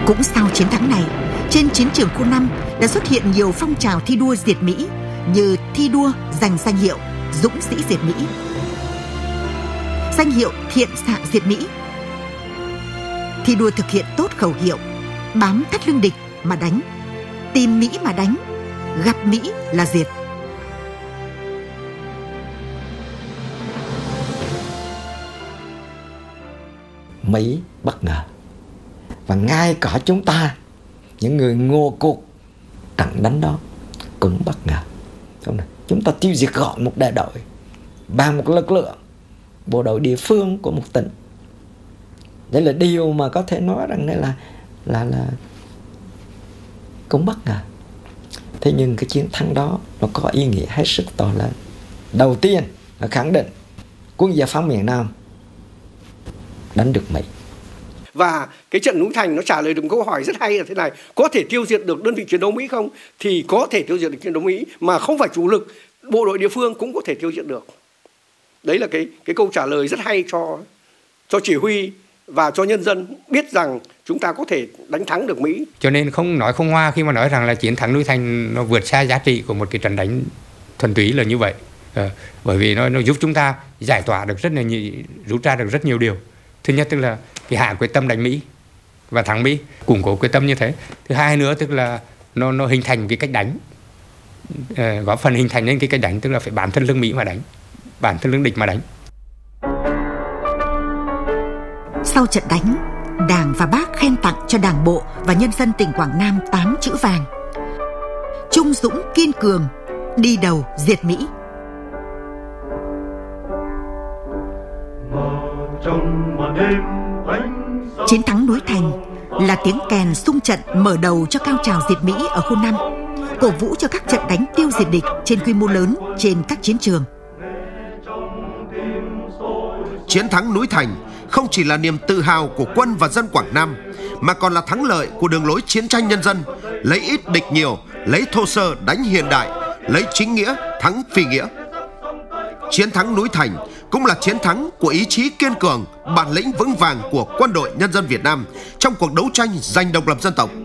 Cũng sau chiến thắng này, trên chiến trường khu 5 đã xuất hiện nhiều phong trào thi đua diệt Mỹ như thi đua giành danh hiệu Dũng sĩ diệt Mỹ, danh hiệu Thiện xạ diệt Mỹ, thi đua thực hiện tốt khẩu hiệu bám thắt lưng địch mà đánh, tìm Mỹ mà đánh, gặp Mỹ là diệt. Mỹ bất ngờ, và ngay cả chúng ta, những người ngô cuộc trận đánh đó cũng bất ngờ. Chúng ta tiêu diệt gọn một đại đội bằng một lực lượng bộ đội địa phương của một tỉnh. Đây là điều mà có thể nói rằng đây là cũng bất ngờ. Thế nhưng cái chiến thắng đó nó có ý nghĩa hết sức to lớn. Đầu tiên là khẳng định quân giải phóng miền Nam đánh được Mỹ. Và cái trận núi Thành nó trả lời được một câu hỏi rất hay là thế này: có thể tiêu diệt được đơn vị chiến đấu Mỹ không? Thì có thể tiêu diệt được chiến đấu Mỹ, mà không phải chủ lực, bộ đội địa phương cũng có thể tiêu diệt được. Đấy là cái câu trả lời rất hay cho chỉ huy và cho nhân dân biết rằng chúng ta có thể đánh thắng được Mỹ. Cho nên không hoa khi mà nói rằng là chiến thắng núi Thành nó vượt xa giá trị của một cái trận đánh thuần túy là như vậy. Bởi vì nó giúp chúng ta giải tỏa được rút ra được rất nhiều điều. Thứ nhất tức là cái hạ quyết tâm đánh Mỹ và thắng Mỹ, củng cố quyết tâm như thế. Thứ hai nữa tức là nó hình thành cái cách đánh, góp phần hình thành nên cái cách đánh, tức là phải bản thân lưng Mỹ mà đánh, bản thân lưng địch mà đánh. Sau trận đánh, Đảng và Bác khen tặng cho Đảng bộ và nhân dân tỉnh Quảng Nam 8 chữ vàng: trung dũng kiên cường, đi đầu diệt Mỹ. Chiến thắng núi Thành là tiếng kèn xung trận mở đầu cho cao trào diệt Mỹ ở khu 5, cổ vũ cho các trận đánh tiêu diệt địch trên quy mô lớn trên các chiến trường. Chiến thắng núi Thành không chỉ là niềm tự hào của quân và dân Quảng Nam, mà còn là thắng lợi của đường lối chiến tranh nhân dân, lấy ít địch nhiều, lấy thô sơ đánh hiện đại, lấy chính nghĩa thắng phi nghĩa. Chiến thắng núi Thành cũng là chiến thắng của ý chí kiên cường, bản lĩnh vững vàng của quân đội nhân dân Việt Nam trong cuộc đấu tranh giành độc lập dân tộc.